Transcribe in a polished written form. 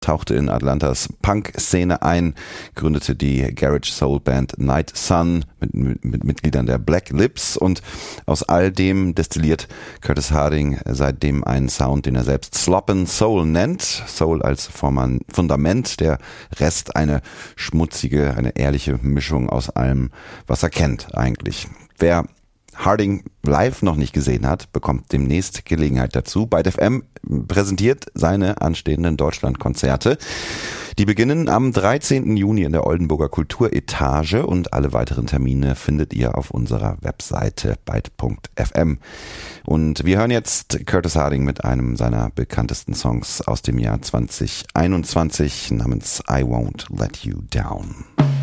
tauchte in Atlantas Punk-Szene ein, gründete die Garage-Soul-Band Night Sun mit Mitgliedern der Black Lips und aus all dem destilliert Curtis Harding seitdem einen Sound, den er selbst Sloppin' Soul nennt. Soul als Fundament, der Rest eine schmutzige, eine ehrliche Mischung aus allem, was er kennt eigentlich. Wer Harding live noch nicht gesehen hat, bekommt demnächst Gelegenheit dazu. Byte FM präsentiert seine anstehenden Deutschlandkonzerte. Die beginnen am 13. Juni in der Oldenburger Kulturetage und alle weiteren Termine findet ihr auf unserer Webseite byte.fm. Und wir hören jetzt Curtis Harding mit einem seiner bekanntesten Songs aus dem Jahr 2021 namens I Won't Let You Down.